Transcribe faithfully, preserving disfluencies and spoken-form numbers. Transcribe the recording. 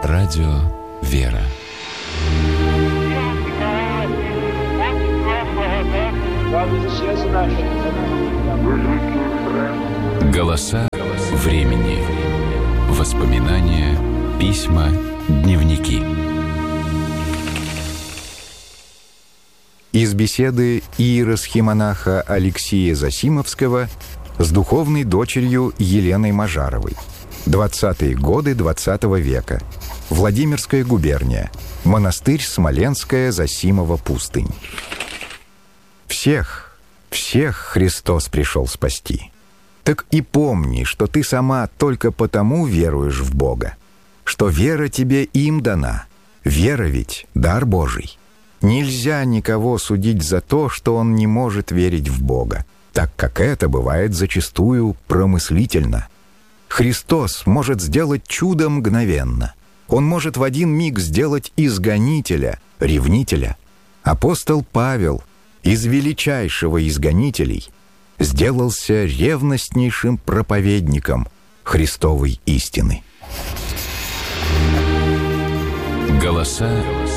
Радио «Вера». Голоса времени. Воспоминания, письма, дневники. Из беседы иеросхимонаха Алексея Засимовского с духовной дочерью Еленой Мажаровой. двадцатые годы двадцатого века. Владимирская губерния. Монастырь Смоленская Засимова пустынь. Всех, всех Христос пришел спасти. Так и помни, что ты сама только потому веруешь в Бога, что вера тебе им дана. Вера ведь дар Божий. Нельзя никого судить за то, что он не может верить в Бога, так как это бывает зачастую промыслительно. Христос может сделать чудо мгновенно. Он может в один миг сделать изгонителя, ревнителя. Апостол Павел из величайшего изгонителей сделался ревностнейшим проповедником Христовой истины. Голоса